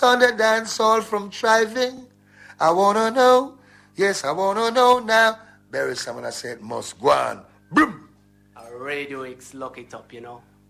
on the dance hall from thriving? I wanna know. Yes, I wanna know now. Barry Salmon, I said, must go on. Boom. Radio X, lock it up, you know.